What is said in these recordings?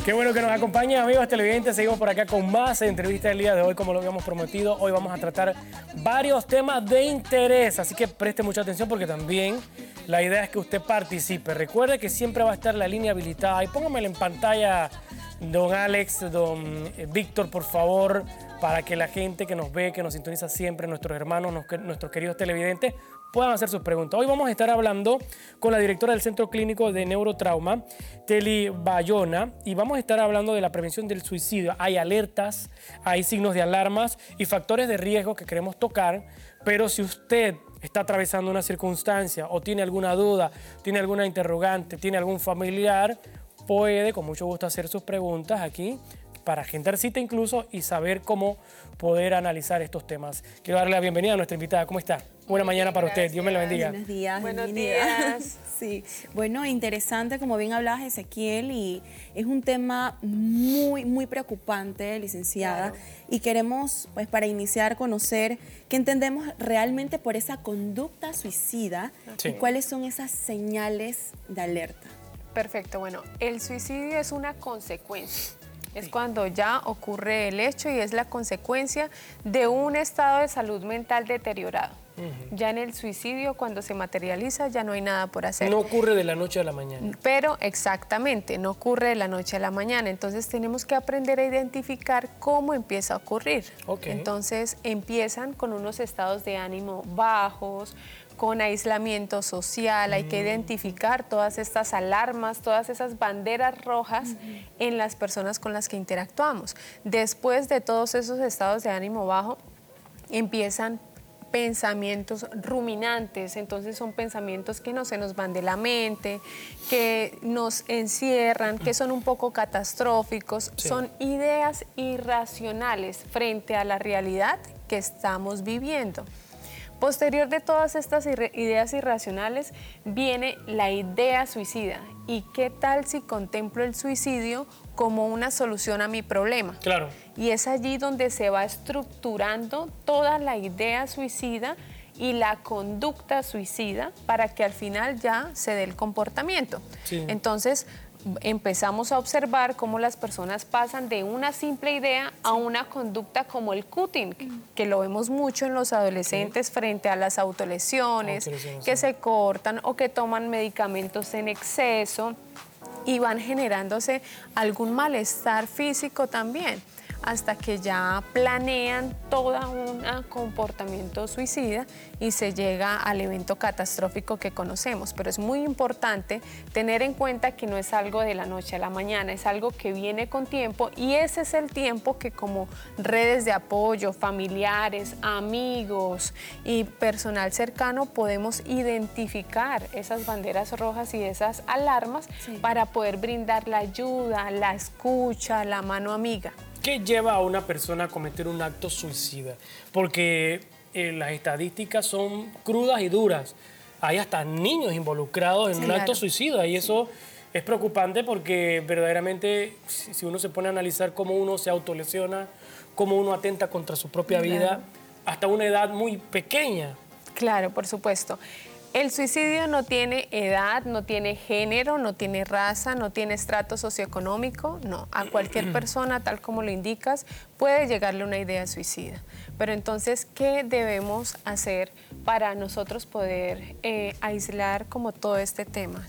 Qué bueno que nos acompañen, amigos televidentes. Seguimos por acá con más entrevistas del día de hoy, como lo habíamos prometido. Hoy vamos a tratar varios temas de interés, así que preste mucha atención porque también la idea es que usted participe. Recuerde que siempre va a estar la línea habilitada. Y póngamela en pantalla, don Alex, don Víctor, por favor, para que la gente que nos ve, que nos sintoniza siempre, nuestros hermanos, nuestros queridos televidentes, puedan hacer sus preguntas. Hoy vamos a estar hablando con la directora del Centro Clínico de Neurotrauma, Teli Bayona, y vamos a estar hablando de la prevención del suicidio. Hay alertas, hay signos de alarmas y factores de riesgo que queremos tocar, pero si usted está atravesando una circunstancia o tiene alguna duda, tiene alguna interrogante, tiene algún familiar, puede con mucho gusto hacer sus preguntas aquí para agendar cita incluso y saber cómo poder analizar estos temas. Quiero darle la bienvenida a nuestra invitada. ¿Cómo está? Buena mañana para usted. Dios me la bendiga. Buenos días. Buenos días. Sí. Bueno, interesante, como bien hablabas, Ezequiel, y es un tema muy preocupante, licenciada. Claro. Y queremos, pues, para iniciar, conocer qué entendemos realmente por esa conducta suicida y cuáles son esas señales de alerta. Perfecto. Bueno, el suicidio es una consecuencia. Es cuando ya ocurre el hecho y es la consecuencia de un estado de salud mental deteriorado. Ya en el suicidio, cuando se materializa, ya no hay nada por hacer. No ocurre de la noche a la mañana. Pero exactamente, no ocurre de la noche a la mañana. Entonces tenemos que aprender a identificar cómo empieza a ocurrir. Entonces empiezan con unos estados de ánimo bajos, con aislamiento social. Hay que identificar todas estas alarmas, todas esas banderas rojas en las personas con las que interactuamos. Después de todos esos estados de ánimo bajo, empiezan pensamientos ruminantes. Entonces son pensamientos que no se nos van de la mente, que nos encierran, que son un poco catastróficos. Son ideas irracionales frente a la realidad que estamos viviendo. Posterior de todas estas ideas irracionales viene la idea suicida. ¿Y qué tal si contemplo el suicidio como una solución a mi problema? Claro. Y es allí donde se va estructurando toda la idea suicida y la conducta suicida para que al final ya se dé el comportamiento. Entonces, empezamos a observar cómo las personas pasan de una simple idea a una conducta como el cutting, que lo vemos mucho en los adolescentes frente a las autolesiones, que se cortan o que toman medicamentos en exceso y van generándose algún malestar físico también, hasta que ya planean todo un comportamiento suicida y se llega al evento catastrófico que conocemos. Pero es muy importante tener en cuenta que no es algo de la noche a la mañana, es algo que viene con tiempo, y ese es el tiempo que como redes de apoyo, familiares, amigos y personal cercano podemos identificar esas banderas rojas y esas alarmas para poder brindar la ayuda, la escucha, la mano amiga. ¿Qué lleva a una persona a cometer un acto suicida? Porque las estadísticas son crudas y duras. Hay hasta niños involucrados en un acto suicida y eso es preocupante porque verdaderamente si uno se pone a analizar cómo uno se autolesiona, cómo uno atenta contra su propia vida hasta una edad muy pequeña. Claro, por supuesto. El suicidio no tiene edad, no tiene género, no tiene raza, no tiene estrato socioeconómico, no. A cualquier persona, tal como lo indicas, puede llegarle una idea suicida. Pero entonces, ¿qué debemos hacer para nosotros poder aislar como todo este tema?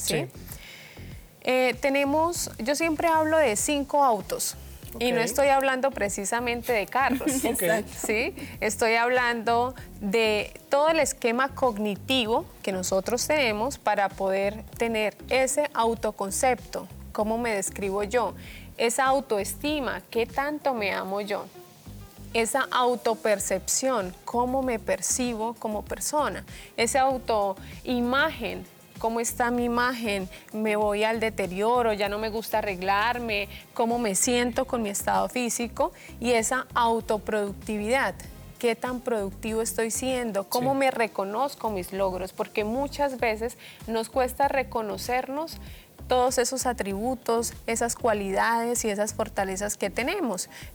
Yo siempre hablo de 5 autos. Y no estoy hablando precisamente de carros, ¿sí? Estoy hablando de todo el esquema cognitivo que nosotros tenemos para poder tener ese autoconcepto, cómo me describo yo, esa autoestima, qué tanto me amo yo, esa autopercepción, cómo me percibo como persona, esa autoimagen. ¿Cómo está mi imagen? ¿Me voy al deterioro? ¿Ya no me gusta arreglarme? ¿Cómo me siento con mi estado físico? Y esa autoproductividad. ¿Qué tan productivo estoy siendo? ¿Cómo me reconozco mis logros? Porque muchas veces nos cuesta reconocernos todos esos atributos, esas cualidades y esas fortalezas que tenemos.